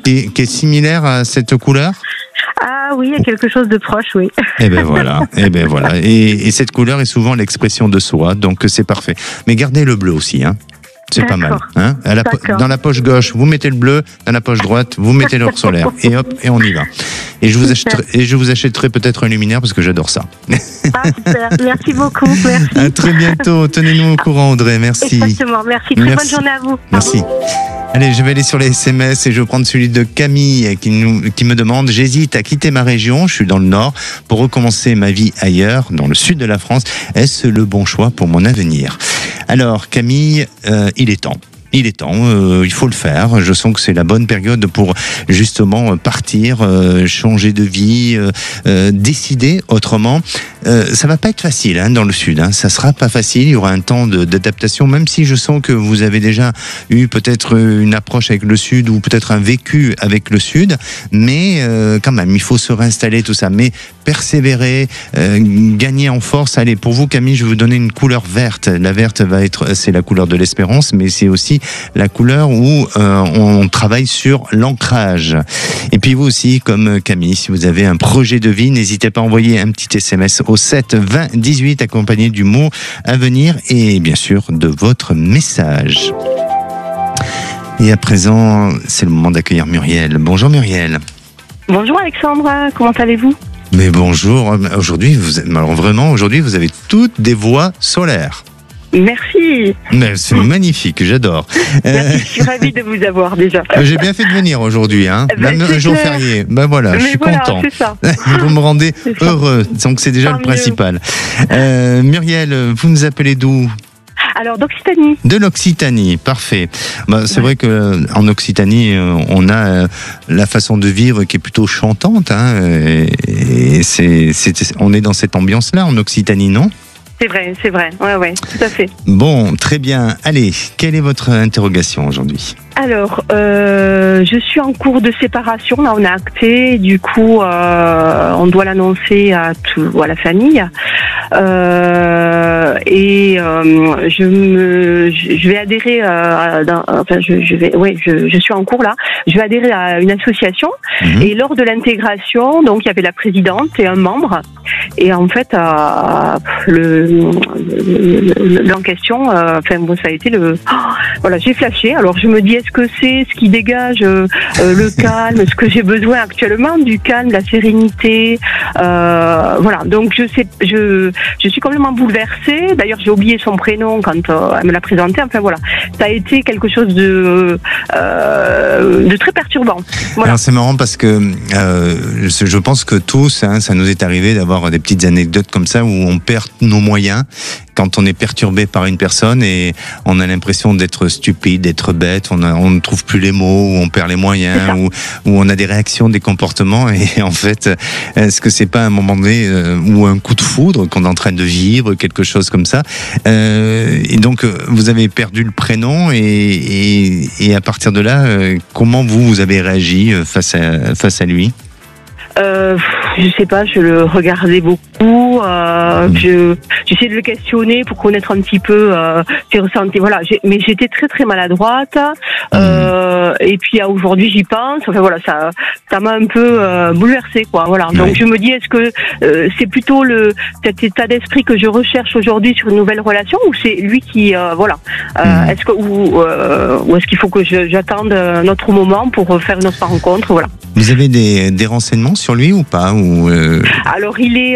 qui est similaire à cette couleur? Ah oui, il y a quelque chose de proche, oui. Eh ben voilà, et cette couleur est souvent l'expression de soi, donc c'est parfait. Mais gardez le bleu aussi, hein. C'est pas mal. Hein, dans la poche gauche, vous mettez le bleu. Dans la poche droite, vous mettez l'or solaire. Et hop, et on y va. Et je vous achèterai peut-être un luminaire parce que j'adore ça. Ah, super. Merci beaucoup. Merci. À très bientôt. Tenez-nous au courant, Audrey. Merci. Exactement. Merci. Très bonne journée à vous. Merci. Allez, je vais aller sur les SMS et je vais prendre celui de Camille qui me demande: j'hésite à quitter ma région, je suis dans le nord, pour recommencer ma vie ailleurs, dans le sud de la France. Est-ce le bon choix pour mon avenir? Alors, Camille, il est temps. Il est temps, il faut le faire. Je sens que c'est la bonne période pour justement partir, changer de vie, décider autrement. Ça va pas être facile hein, dans le sud. Hein. Ça sera pas facile. Il y aura un temps d'adaptation, même si je sens que vous avez déjà eu peut-être une approche avec le sud ou peut-être un vécu avec le sud. Mais quand même, il faut se réinstaller tout ça. Mais persévérer, gagner en force. Allez, pour vous, Camille, je vais vous donner une couleur verte. La verte c'est la couleur de l'espérance, mais c'est aussi la couleur où on travaille sur l'ancrage. Et puis vous aussi, comme Camille, si vous avez un projet de vie, n'hésitez pas à envoyer un petit SMS au 7 20 18 accompagné du mot à venir et bien sûr de votre message. Et à présent, c'est le moment d'accueillir Muriel. Bonjour Muriel. Bonjour Alexandre, comment allez-vous? Mais bonjour, aujourd'hui, aujourd'hui, vous avez toutes des voix solaires. Merci. Mais c'est magnifique, j'adore. Merci, je suis ravie de vous avoir déjà. J'ai bien fait de venir aujourd'hui, hein. Même un jour férié. Ben voilà, je suis content. C'est ça. Vous me rendez heureux, donc c'est déjà le principal. Muriel, vous nous appelez d'où? Alors d'Occitanie. De l'Occitanie, parfait. C'est vrai que en Occitanie, on a la façon de vivre qui est plutôt chantante, hein, et on est dans cette ambiance-là en Occitanie, non? C'est vrai, ouais, tout à fait. Bon, très bien. Allez, quelle est votre interrogation aujourd'hui? Alors, je suis en cours de séparation. Là, on a acté. Du coup, on doit l'annoncer à la famille. Je vais adhérer. Je suis en cours là. Je vais adhérer à une association. Et lors de l'intégration, donc il y avait la présidente et un membre. Et en fait, en question, ça a été j'ai flashé. Alors je me dis, est-ce que c'est ce qui dégage le calme, ce que j'ai besoin actuellement, du calme, de la sérénité, donc je suis complètement bouleversée. D'ailleurs, j'ai oublié son prénom quand elle me l'a présenté. Enfin voilà, ça a été quelque chose de très perturbant. Voilà. Alors c'est marrant parce que je pense que tous, hein, ça nous est arrivé d'avoir des petites anecdotes comme ça où on perd nos moyens quand on est perturbé par une personne et on a l'impression d'être stupide, d'être bête, on ne trouve plus les mots, ou on perd les moyens, ou on a des réactions, des comportements, et en fait, est-ce que c'est pas un moment donné ou un coup de foudre qu'on est en train de vivre, quelque chose comme ça, et donc vous avez perdu le prénom et à partir de là, comment vous avez réagi face à lui? Je sais pas, je le regardais beaucoup, j'essayais de le questionner pour connaître un petit peu ses ressentis, voilà, mais j'étais très très maladroite, et puis aujourd'hui j'y pense, enfin voilà, ça m'a un peu bouleversée, quoi, voilà. Donc je me dis, est-ce que c'est plutôt cet état d'esprit que je recherche aujourd'hui sur une nouvelle relation, ou c'est lui qui, est-ce que ou est-ce qu'il faut que j'attende un autre moment pour faire une autre rencontre, voilà. Vous avez des renseignements sur lui ou pas? Alors il est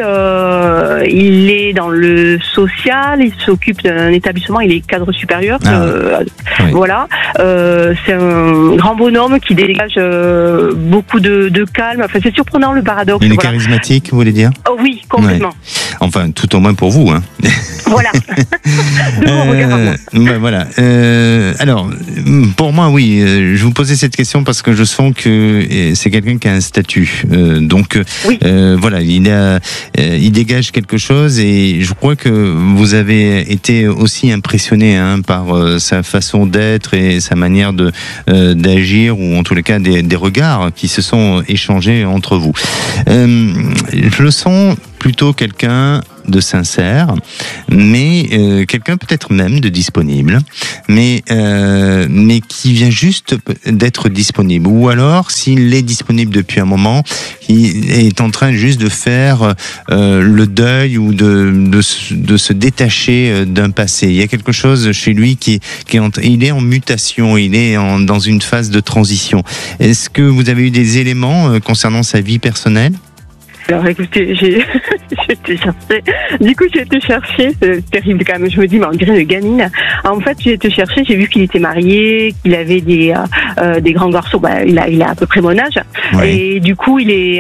dans le social, il s'occupe d'un établissement, il est cadre supérieur, voilà. C'est un grand bonhomme qui dégage beaucoup de calme. Enfin, c'est surprenant le paradoxe. Il est charismatique, vous voulez dire? Oh oui, complètement. Ouais. Enfin, tout au moins pour vous, hein. Voilà. De mon regard. Voilà. Alors, pour moi, oui, je vous posais cette question parce que je sens que c'est quelqu'un qui a un statut. Voilà, il dégage quelque chose et je crois que vous avez été aussi impressionné par sa façon d'être et sa manière d'agir, ou en tous les cas des regards qui se sont échangés entre vous. Je le sens plutôt quelqu'un de sincère, mais quelqu'un peut-être même de disponible, mais qui vient juste d'être disponible. Ou alors, s'il est disponible depuis un moment, il est en train juste de faire le deuil ou de se détacher d'un passé. Il y a quelque chose chez lui il est en mutation, il est dans une phase de transition. Est-ce que vous avez eu des éléments concernant sa vie personnelle ? Alors écoutez, j'ai été chercher. Du coup, j'ai été chercher. C'est terrible quand même. Je me dis, mais on dirait une gamine. En fait, j'ai été chercher. J'ai vu qu'il était marié, qu'il avait des grands garçons. Il a à peu près mon âge. Oui. Et du coup, il est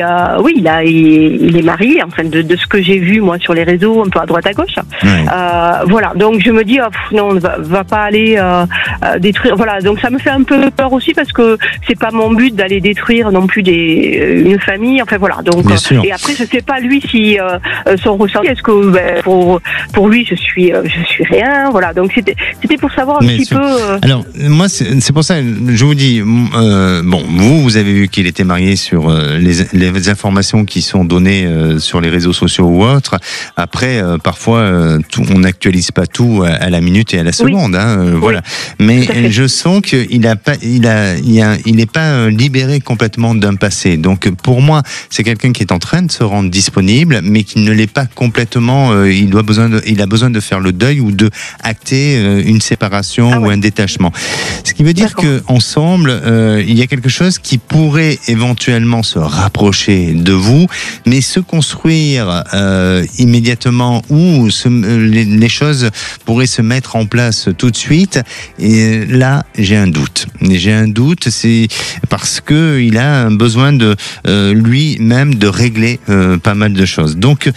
marié. Enfin, de ce que j'ai vu moi sur les réseaux, un peu à droite à gauche. Oui. Voilà. Donc je me dis, non, on va pas aller détruire. Voilà. Donc ça me fait un peu peur aussi parce que c'est pas mon but d'aller détruire non plus une famille. Enfin voilà. Donc bien sûr. Et après, je sais pas lui si son ressenti. Est-ce que pour lui, je suis rien. Voilà. Donc c'était pour savoir un petit peu. Alors moi, c'est pour ça. Je vous dis, vous avez vu qu'il était marié sur les informations qui sont données sur les réseaux sociaux ou autres. Après, parfois, on n'actualise pas tout à la minute et à la seconde. Oui. Voilà. Mais je sens qu'il n'est pas libéré complètement d'un passé. Donc pour moi, c'est quelqu'un qui est en train de se rendre disponible, mais qui ne l'est pas complètement. Il a besoin de faire le deuil ou de acter une séparation ou un détachement. Ce qui veut dire qu'ensemble, il y a quelque chose qui pourrait éventuellement se rapprocher de vous, mais se construire immédiatement ou les choses pourraient se mettre en place tout de suite. Et là, j'ai un doute. C'est parce que il a besoin de lui-même de régler pas mal de choses. Donc,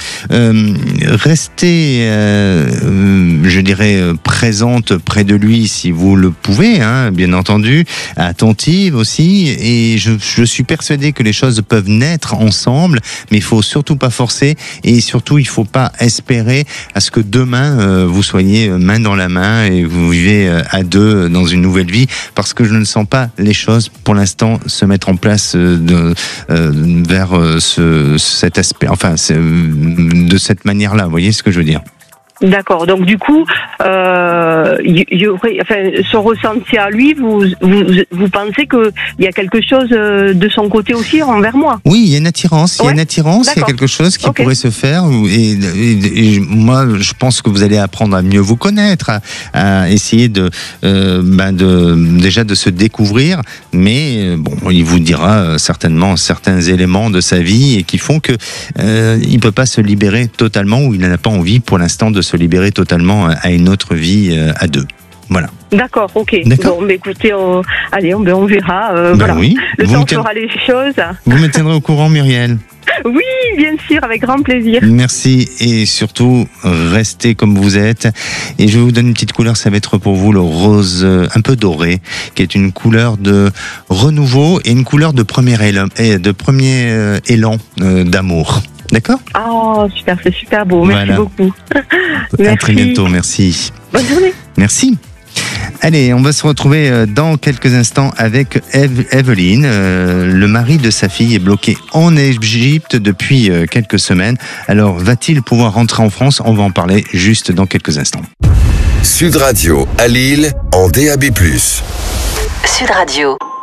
restez, je dirais, présente près de lui si vous le pouvez, bien entendu, attentive aussi. Et je suis persuadé que les choses peuvent naître ensemble, mais il faut surtout pas forcer et surtout il faut pas espérer à ce que demain vous soyez main dans la main et vous vivez à deux dans une nouvelle vie, parce que je ne sens pas les choses pour l'instant se mettre en place vers cet aspect, de cette manière-là. Vous voyez ce que je veux dire? D'accord. Donc du coup, son ressenti à lui, vous pensez que il y a quelque chose de son côté aussi envers moi? Oui, il y a une attirance. Il y a quelque chose qui pourrait se faire. Et moi, je pense que vous allez apprendre à mieux vous connaître, à essayer déjà de se découvrir. Mais il vous dira certainement certains éléments de sa vie et qui font que il peut pas se libérer totalement, ou il n'en a pas envie pour l'instant de se libérer totalement à une autre vie à deux. Voilà. D'accord, ok. D'accord. Bon, écoutez, on verra. Voilà. Oui. Le temps fera les choses. Vous me tiendrez au courant, Muriel? Oui, bien sûr, avec grand plaisir. Merci, et surtout, restez comme vous êtes. Et je vais vous donner une petite couleur, ça va être pour vous le rose un peu doré, qui est une couleur de renouveau et une couleur de premier élan d'amour. D'accord? Oh, super, c'est super beau. Merci beaucoup. Merci. À très bientôt, merci. Bonne journée. Merci. Allez, on va se retrouver dans quelques instants avec Evelyne. Le mari de sa fille est bloqué en Égypte depuis quelques semaines. Alors, va-t-il pouvoir rentrer en France? On va en parler juste dans quelques instants. Sud Radio à Lille en DAB+. Sud Radio.